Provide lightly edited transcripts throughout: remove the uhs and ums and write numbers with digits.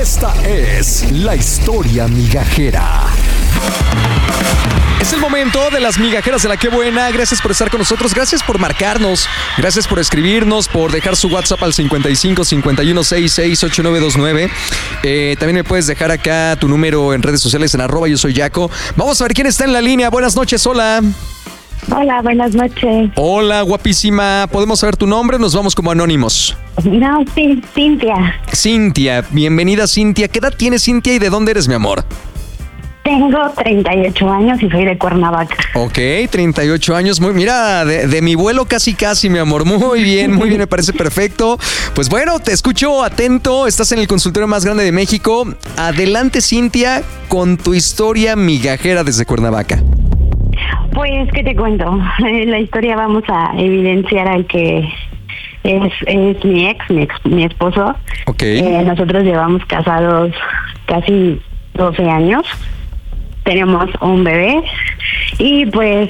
Esta es la historia migajera. Es el momento de las migajeras de la Qué Buena. Gracias por estar con nosotros, gracias por marcarnos, gracias por escribirnos, por dejar su WhatsApp al 55 51 66 8929. También me puedes dejar acá tu número en redes sociales en @yo soy Yaco. Vamos a ver quién está en la línea. Buenas noches, hola. Hola, buenas noches. Hola, guapísima. ¿Podemos saber tu nombre? Nos vamos como anónimos. No, sí, Cintia. Cintia, bienvenida Cintia. ¿Qué edad tienes, Cintia, y de dónde eres, mi amor? Tengo 38 años y soy de Cuernavaca. Ok, 38 años. Mira, de mi vuelo casi, mi amor. Muy bien, me parece perfecto. Pues bueno, te escucho atento. Estás en el consultorio más grande de México. Adelante, Cintia, con tu historia migajera desde Cuernavaca. Pues, ¿qué te cuento? La historia vamos a evidenciar al que es mi esposo. Ok. Nosotros llevamos casados casi 12 años. Tenemos un bebé y pues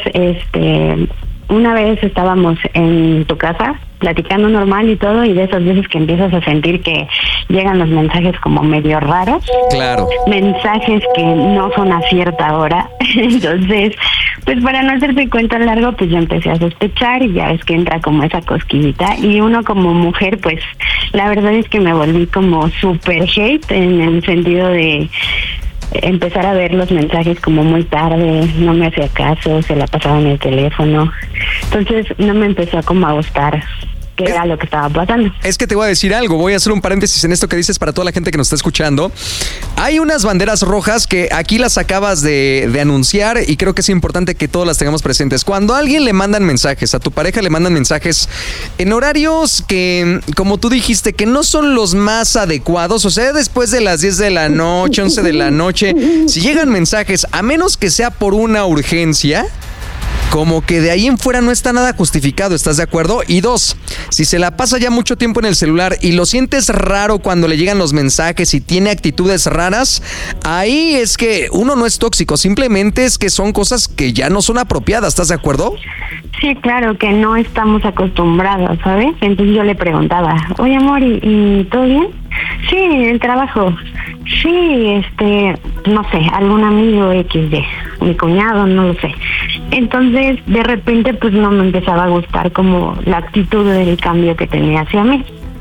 una vez estábamos en tu casa platicando normal y todo, y de esas veces que empiezas a sentir que llegan los mensajes como medio raros. Claro. Mensajes que no son a cierta hora. Entonces, pues para no hacerte cuento largo, pues yo empecé a sospechar y ya ves que entra como esa cosquillita, y uno como mujer, pues la verdad es que me volví como super hate en el sentido de empezar a ver los mensajes como muy tarde, no me hacía caso, se la pasaba en el teléfono. Entonces no me empezó como a gustar qué era lo que estaba pasando. Es que te voy a decir algo, voy a hacer un paréntesis en esto que dices para toda la gente que nos está escuchando. Hay unas banderas rojas que aquí las acabas de anunciar, y creo que es importante que todas las tengamos presentes. Cuando a alguien le mandan mensajes, a tu pareja le mandan mensajes en horarios que, como tú dijiste, que no son los más adecuados, o sea, después de las 10 de la noche, 11 de la noche, si llegan mensajes, a menos que sea por una urgencia, como que de ahí en fuera no está nada justificado, ¿estás de acuerdo? Y dos, si se la pasa ya mucho tiempo en el celular y lo sientes raro cuando le llegan los mensajes y tiene actitudes raras, ahí es que uno no es tóxico, simplemente es que son cosas que ya no son apropiadas, ¿estás de acuerdo? Sí, claro, que no estamos acostumbrados, ¿sabes? Entonces yo le preguntaba, oye amor, ¿y todo bien? Sí, el trabajo. Sí, no sé, algún amigo XD, mi cuñado, no lo sé. Entonces, de repente, pues no me empezaba a gustar como la actitud del cambio que tenía hacia mí.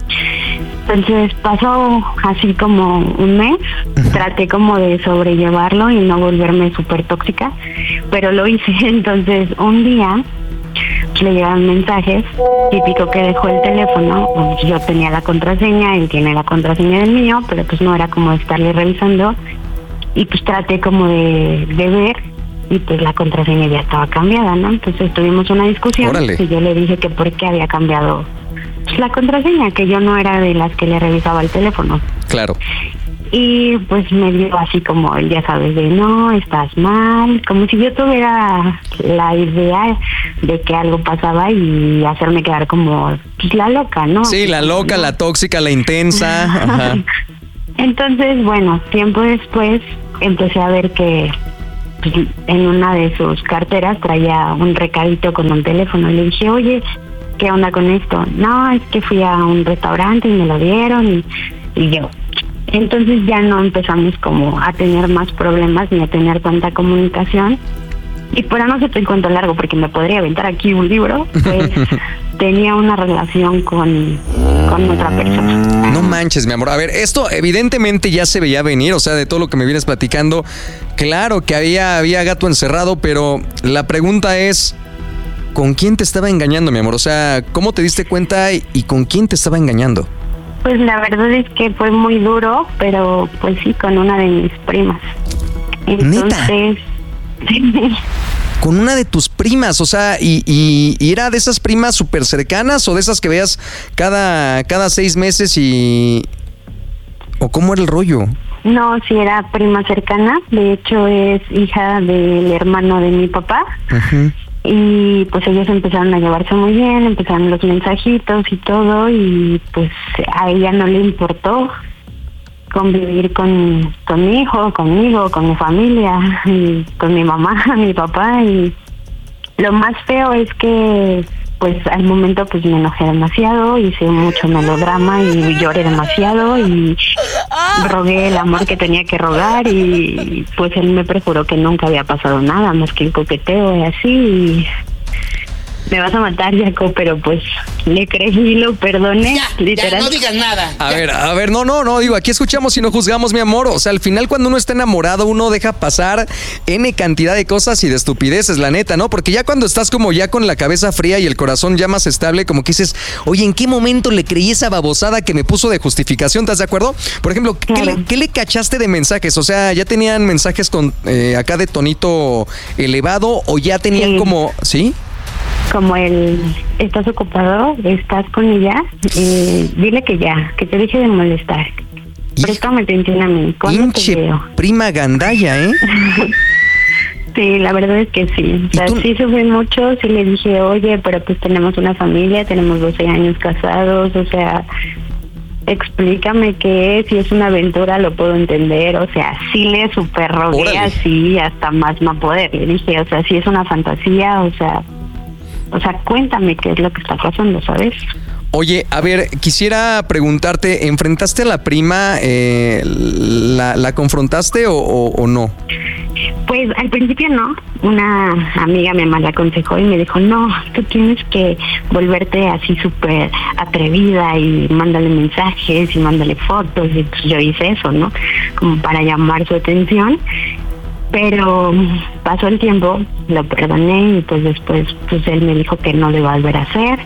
Entonces pasó así como un mes, traté como de sobrellevarlo y no volverme súper tóxica, pero lo hice. Entonces, un día le llegan mensajes, típico que dejó el teléfono, pues yo tenía la contraseña, él tiene la contraseña del mío, pero pues no era como estarle revisando, y pues traté como de ver, y pues la contraseña ya estaba cambiada, ¿no? Entonces tuvimos una discusión. Órale. Y yo le dije que por qué había cambiado pues la contraseña, que yo no era de las que le revisaba el teléfono. Claro. Y pues me dio así como, ya sabes, de no, estás mal, como si yo tuviera la idea de que algo pasaba y hacerme quedar como pues, la loca, ¿no? Sí, la loca, la tóxica, la intensa. Ajá. Entonces, bueno, tiempo después empecé a ver que pues, en una de sus carteras traía un recadito con un teléfono. Le dije, oye, ¿qué onda con esto? No, es que fui a un restaurante y me lo dieron y yo... Entonces ya no empezamos como a tener más problemas ni a tener tanta comunicación. Y para no hacerte el cuento largo, porque me podría aventar aquí un libro, pues tenía una relación con otra persona. No manches, mi amor. A ver, esto evidentemente ya se veía venir, o sea, de todo lo que me vienes platicando. Claro que había gato encerrado, pero la pregunta es, ¿con quién te estaba engañando, mi amor? O sea, ¿cómo te diste cuenta y con quién te estaba engañando? Pues la verdad es que fue muy duro, pero pues sí, con una de mis primas. Entonces, con una de tus primas, o sea, y era de esas primas súper cercanas o de esas que veas cada 6 meses ¿o cómo era el rollo? No, sí era prima cercana, de hecho es hija del hermano de mi papá. Uh-huh. Y pues ellos empezaron a llevarse muy bien, empezaron los mensajitos y todo, y pues a ella no le importó convivir con mi hijo, conmigo, con mi familia, y con mi mamá, mi papá, y lo más feo es que pues al momento pues me enojé demasiado, hice mucho melodrama y lloré demasiado y rogué el amor que tenía que rogar y pues él me prejuró que nunca había pasado nada más que el coqueteo y así. Y me vas a matar, Jaco, pero pues le creí, lo perdoné, literal. Ya, no digas nada. A ver, no, digo, aquí escuchamos y no juzgamos, mi amor. O sea, al final cuando uno está enamorado, uno deja pasar N cantidad de cosas y de estupideces, la neta, ¿no? Porque ya cuando estás como ya con la cabeza fría y el corazón ya más estable, como que dices, oye, ¿en qué momento le creí esa babosada que me puso de justificación? ¿Estás de acuerdo? Por ejemplo, ¿qué le cachaste de mensajes? O sea, ¿ya tenían mensajes con acá de tonito elevado o ya tenían como, ¿sí? Como ¿estás ocupado? ¿Estás con ella? Dile que ya, que te deje de molestar. Préstame atención a mí. ¿Cuándo te veo? Prima gandalla, ¿eh? Sí, la verdad es que sí. O sea, sí sufrí mucho, sí le dije, oye, pero pues tenemos una familia, tenemos 12 años casados, o sea, explícame qué es, si es una aventura lo puedo entender, o sea, sí le super rogué así hasta más no poder. Le dije, o sea, si es una fantasía, o sea, cuéntame qué es lo que está pasando, ¿sabes? Oye, a ver, quisiera preguntarte, ¿enfrentaste a la prima? ¿La confrontaste o no? Pues al principio no. Una amiga me mal aconsejó y me dijo, no, tú tienes que volverte así súper atrevida y mándale mensajes y mándale fotos. Y pues yo hice eso, ¿no? Como para llamar su atención. Pero pasó el tiempo, lo perdoné y pues después pues él me dijo que no lo iba a volver a hacer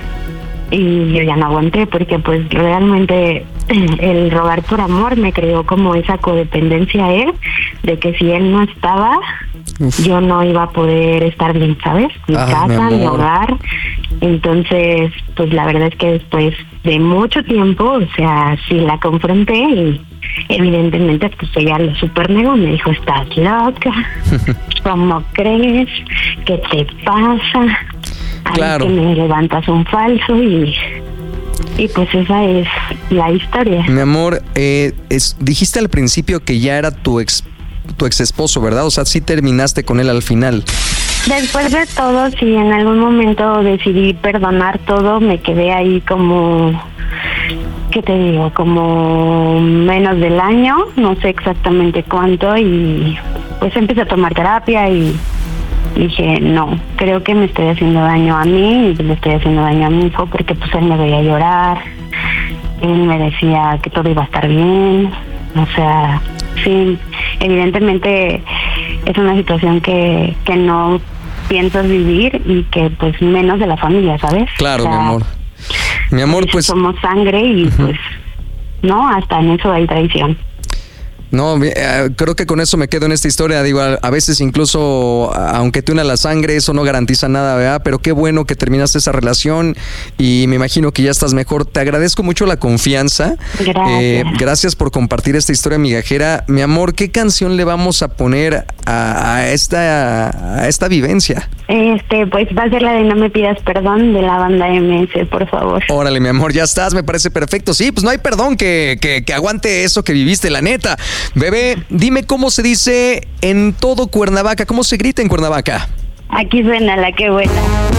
y yo ya no aguanté porque pues realmente el rogar por amor me creó como esa codependencia a él, de que si él no estaba, yo no iba a poder estar bien, ¿sabes? Mi casa, mi hogar. Entonces, pues la verdad es que después de mucho tiempo, o sea, sí la confronté y evidentemente pues ella lo super negó, me dijo, estás loca, ¿cómo crees? ¿Qué te pasa? Claro. Que me levantas un falso y pues esa es la historia. Mi amor, dijiste al principio que ya era tu ex esposo, ¿verdad? O sea, sí terminaste con él al final. Después de todo, sí, en algún momento decidí perdonar todo, me quedé ahí como, ¿qué te digo? Como menos del año, no sé exactamente cuánto, y pues empecé a tomar terapia y dije, no, creo que me estoy haciendo daño a mí y le estoy haciendo daño a mi hijo porque pues él me veía llorar, él me decía que todo iba a estar bien, o sea, sí, evidentemente es una situación que no pienso vivir y que pues menos de la familia, ¿sabes? Claro, o sea, mi amor, pues somos sangre y pues no, hasta en eso hay traición. No, creo que con eso me quedo en esta historia. Digo, a veces incluso, aunque te una la sangre, eso no garantiza nada, ¿verdad? Pero qué bueno que terminaste esa relación y me imagino que ya estás mejor. Te agradezco mucho la confianza. Gracias. Gracias por compartir esta historia migajera. Mi amor, ¿qué canción le vamos a poner a esta vivencia? Pues va a ser la de No me pidas perdón de la banda MS, por favor. Órale, mi amor, ya estás, me parece perfecto. Sí, pues no hay perdón que aguante eso que viviste, la neta. Bebé, dime cómo se dice en todo Cuernavaca, cómo se grita en Cuernavaca. Aquí suena la que buena.